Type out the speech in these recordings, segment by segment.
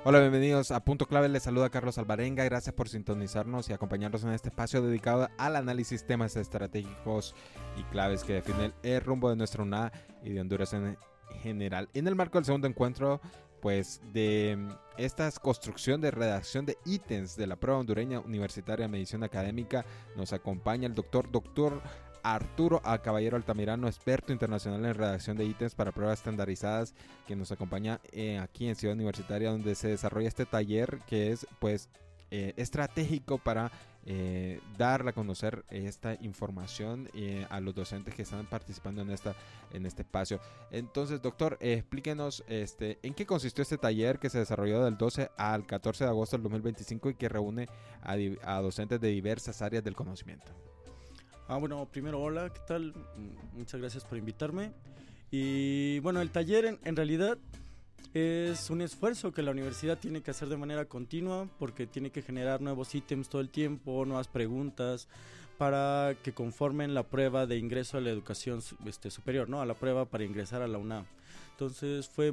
Hola, bienvenidos a Punto Clave, les saluda Carlos Alvarenga, gracias por sintonizarnos y acompañarnos en este espacio dedicado al análisis de temas estratégicos y claves que definen el rumbo de nuestra UNA y de Honduras en general. En el marco del segundo encuentro, pues de esta construcción de redacción de ítems de la prueba hondureña universitaria de medición académica, nos acompaña el doctor Arturo Caballero Altamirano, experto internacional en redacción de ítems para pruebas estandarizadas, que nos acompaña aquí en Ciudad Universitaria, donde se desarrolla este taller que es pues estratégico para dar a conocer esta información a los docentes que están participando en este espacio. Entonces, doctor, explíquenos en qué consistió este taller que se desarrolló del 12 al 14 de agosto del 2025 y que reúne a docentes de diversas áreas del conocimiento. Bueno, primero, hola, ¿qué tal? Muchas gracias por invitarme. Y bueno, el taller en realidad es un esfuerzo que la universidad tiene que hacer de manera continua, porque tiene que generar nuevos ítems todo el tiempo, nuevas preguntas, para que conformen la prueba de ingreso a la educación superior, ¿no? A la prueba para ingresar a la UNAM. Entonces la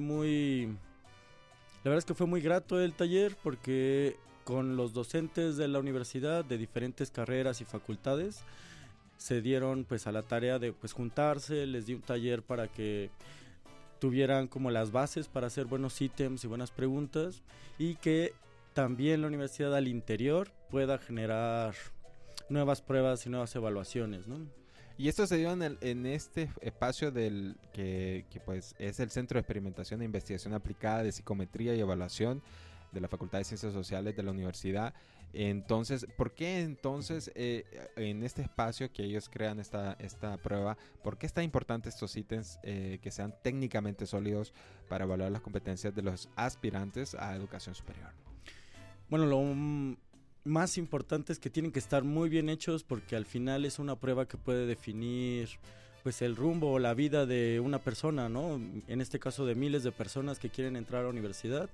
verdad es que fue muy grato el taller, porque con los docentes de la universidad de diferentes carreras y facultades se dieron pues a la tarea de pues juntarse, les di un taller para que tuvieran como las bases para hacer buenos ítems y buenas preguntas, y que también la universidad al interior pueda generar nuevas pruebas y nuevas evaluaciones, ¿no? Y esto se dio en este espacio que pues es el Centro de Experimentación e Investigación Aplicada de Psicometría y Evaluación de la Facultad de Ciencias Sociales de la Universidad. Entonces, ¿por qué entonces en este espacio que ellos crean esta prueba, por qué es tan importante estos ítems que sean técnicamente sólidos para evaluar las competencias de los aspirantes a educación superior? Bueno, lo más importante es que tienen que estar muy bien hechos, porque al final es una prueba que puede definir pues el rumbo o la vida de una persona, ¿no? En este caso de miles de personas que quieren entrar a la universidad.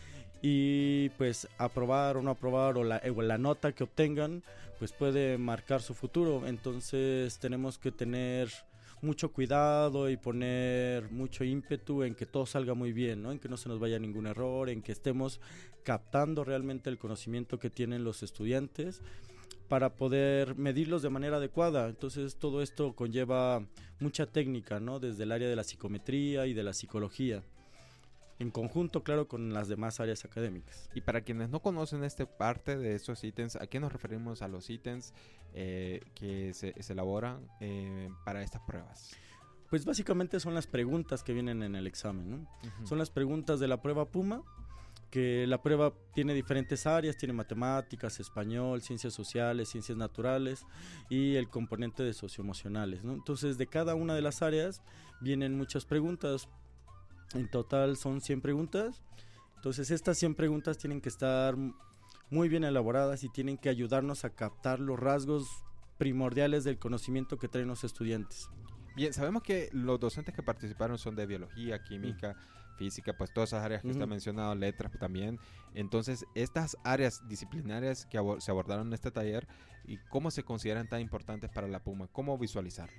Y pues aprobar o no aprobar o la nota que obtengan pues puede marcar su futuro. Entonces tenemos que tener mucho cuidado y poner mucho ímpetu en que todo salga muy bien, ¿no? En que no se nos vaya ningún error, en que estemos captando realmente el conocimiento que tienen los estudiantes para poder medirlos de manera adecuada. Entonces todo esto conlleva mucha técnica, ¿no? Desde el área de la psicometría y de la psicología, en conjunto, claro, con las demás áreas académicas. Y para quienes no conocen parte de estos ítems, ¿a qué nos referimos a los ítems que se elaboran para estas pruebas? Pues básicamente son las preguntas que vienen en el examen, ¿no? Uh-huh. Son las preguntas de la prueba PUMA, que la prueba tiene diferentes áreas, tiene matemáticas, español, ciencias sociales, ciencias naturales y el componente de socioemocionales, ¿no? Entonces, de cada una de las áreas vienen muchas preguntas. En total son 100 preguntas. Entonces estas 100 preguntas tienen que estar muy bien elaboradas y tienen que ayudarnos a captar los rasgos primordiales del conocimiento que traen los estudiantes. Bien, sabemos que los docentes que participaron son de biología, química, física, pues todas esas áreas que usted ha mencionado, letras también. Entonces, estas áreas disciplinarias que se abordaron en este taller, ¿y cómo se consideran tan importantes para la PUMA? ¿Cómo visualizarlo?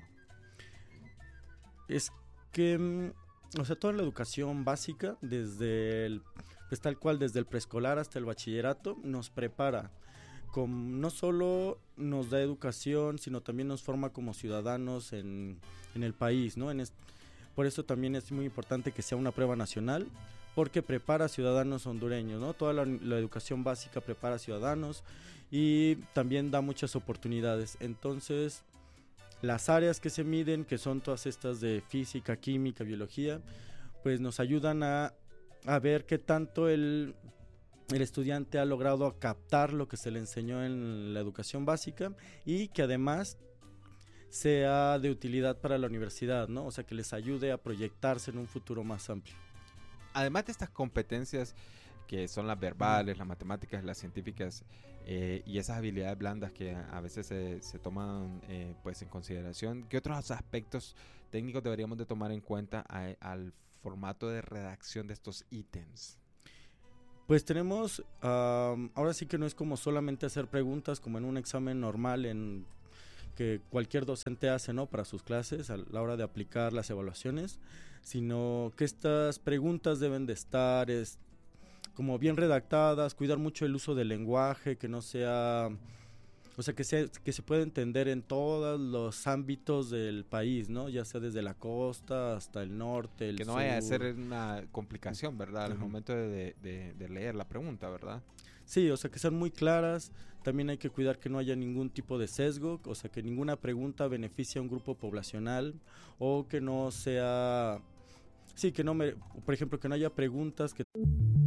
Es que toda la educación básica, pues tal cual desde el preescolar hasta el bachillerato, nos prepara. No solo nos da educación, sino también nos forma como ciudadanos en el país, ¿no? Por eso también es muy importante que sea una prueba nacional, porque prepara ciudadanos hondureños, ¿no? Toda la educación básica prepara ciudadanos y también da muchas oportunidades. Entonces, las áreas que se miden, que son todas estas de física, química, biología, pues nos ayudan a ver qué tanto el estudiante ha logrado captar lo que se le enseñó en la educación básica, y que además sea de utilidad para la universidad, ¿no? O sea, que les ayude a proyectarse en un futuro más amplio. Además de estas competencias que son las verbales, las matemáticas, las científicas y esas habilidades blandas que a veces se toman pues en consideración, ¿qué otros aspectos técnicos deberíamos de tomar en cuenta al formato de redacción de estos ítems? Pues tenemos, ahora sí que no es como solamente hacer preguntas como en un examen normal que cualquier docente hace, ¿no?, para sus clases a la hora de aplicar las evaluaciones, sino que estas preguntas deben de estar como bien redactadas, cuidar mucho el uso del lenguaje, que no sea, o sea, que se pueda entender en todos los ámbitos del país, ¿no? Ya sea desde la costa hasta el norte, el sur. Que no vaya a ser una complicación, ¿verdad? Al Ajá. momento de leer la pregunta, ¿verdad? Sí, o sea, que sean muy claras. También hay que cuidar que no haya ningún tipo de sesgo, o sea, que ninguna pregunta beneficie a un grupo poblacional o que no sea, sí, que no me, por ejemplo, que no haya preguntas que